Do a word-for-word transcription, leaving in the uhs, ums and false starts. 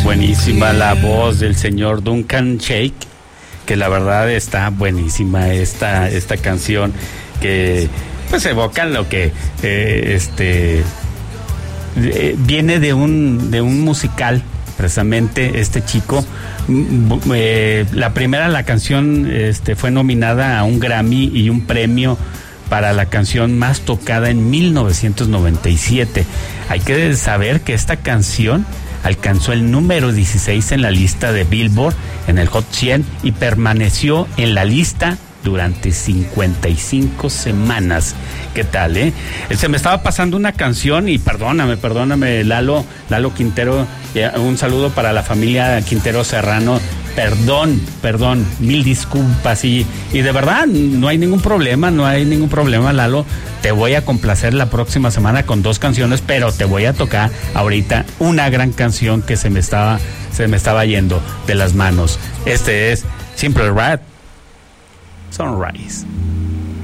buenísima la voz del señor Duncan Sheik, que la verdad está buenísima esta, esta canción que pues evoca lo que eh, este eh, viene de un de un musical, precisamente este chico. Eh, la primera, la canción este, fue nominada a un Grammy y un premio para la canción más tocada en mil novecientos noventa y siete. Hay que saber que esta canción alcanzó el número dieciséis en la lista de Billboard, en el Hot cien, y permaneció en la lista durante cincuenta y cinco semanas. ¿Qué tal, eh? Se me estaba pasando una canción y perdóname, perdóname, Lalo, Lalo Quintero, eh, un saludo para la familia Quintero Serrano. Perdón, perdón, mil disculpas y, y de verdad no hay ningún problema, no hay ningún problema, Lalo. Te voy a complacer la próxima semana con dos canciones, pero te voy a tocar ahorita una gran canción que se me estaba, se me estaba yendo de las manos. Este es Simple Red, Sunrise.